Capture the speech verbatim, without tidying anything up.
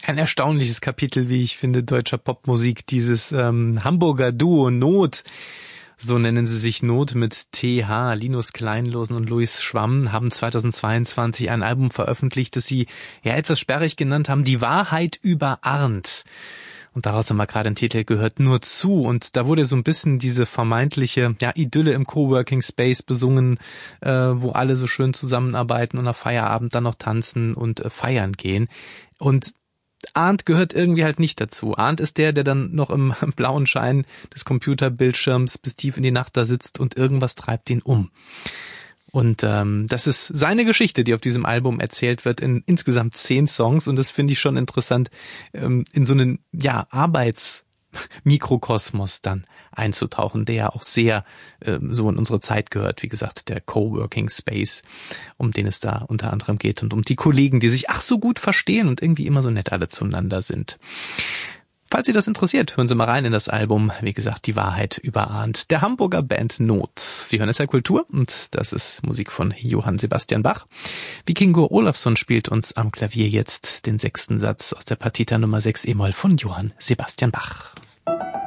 ein erstaunliches Kapitel, wie ich finde, deutscher Popmusik, dieses ähm, Hamburger Duo Not. So nennen sie sich, Not mit T H. Linus Kleinlosen und Louis Schwamm haben zweitausendzweiundzwanzig ein Album veröffentlicht, das sie ja etwas sperrig genannt haben, Die Wahrheit über Arndt. Und daraus haben wir gerade den Titel gehört, Nur zu. Und da wurde so ein bisschen diese vermeintliche ja, Idylle im Coworking Space besungen, äh, wo alle so schön zusammenarbeiten und nach Feierabend dann noch tanzen und äh, feiern gehen. Und Arndt gehört irgendwie halt nicht dazu. Arndt ist der, der dann noch im blauen Schein des Computerbildschirms bis tief in die Nacht da sitzt und irgendwas treibt ihn um. Und ähm, das ist seine Geschichte, die auf diesem Album erzählt wird, in insgesamt zehn Songs. Und das finde ich schon interessant, ähm, in so einen ja Arbeitsmikrokosmos dann einzutauchen, der ja auch sehr ähm, so in unsere Zeit gehört. Wie gesagt, der Coworking Space, um den es da unter anderem geht und um die Kollegen, die sich ach so gut verstehen und irgendwie immer so nett alle zueinander sind. Falls Sie das interessiert, hören Sie mal rein in das Album. Wie gesagt, Die Wahrheit über Arndt, der Hamburger Band Not. Sie hören S R Kultur und das ist Musik von Johann Sebastian Bach. Vikingo Olafsson spielt uns am Klavier jetzt den sechsten Satz aus der Partita Nummer sechs E-Moll von Johann Sebastian Bach.